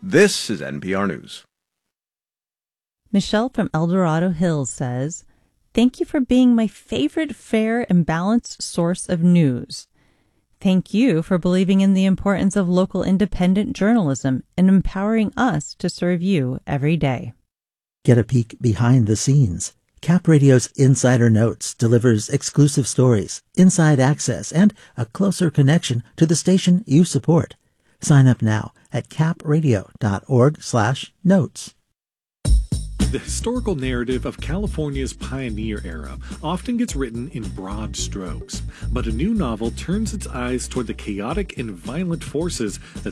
This is NPR News. Michelle from El Dorado Hills says, "Thank you for being my favorite fair and balanced source of news. Thank you for believing in the importance of local independent journalism and empowering us to serve you every day." Get a peek behind the scenes. Cap Radio's Insider Notes delivers exclusive stories, inside access, and a closer connection to the station you support. Sign up now at capradio.org/notes. The historical narrative of California's pioneer era often gets written in broad strokes, but a new novel turns its eyes toward the chaotic and violent forces that